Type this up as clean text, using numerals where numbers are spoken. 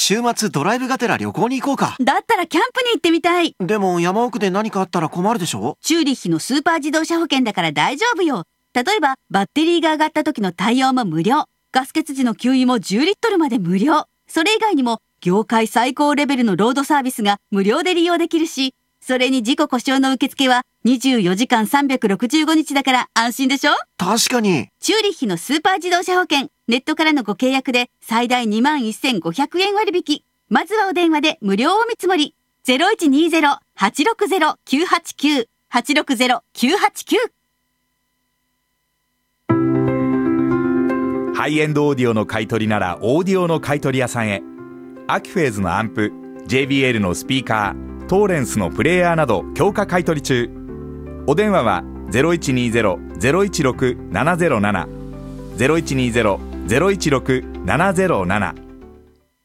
週末ドライブがてら旅行に行こうか。 だったらキャンプに行ってみたい。 でも山奥で何かあったら困るでしょ。 チューリッヒのスーパー自動車保険だから大丈夫よ。例えばバッテリーが上がった時の対応も無料、ガス欠時の給油も10リットルまで無料。それ以外にも業界最高レベルのロードサービスが無料で利用できるし、それに事故故障の受付は24時間365日だから安心でしょ。 確かに。 チューリッヒのスーパー自動車保険、ネットからのご契約で最大21,500円割引。まずはお電話で無料お見積もり。0120-860-989 860-989。 ハイエンドオーディオの買い取りならオーディオの買い取り屋さんへ。アキフェーズのアンプ、 JBL のスピーカー、トーレンスのプレイヤーなど強化買い取り中。お電話は 0120-016-707 0120-016-707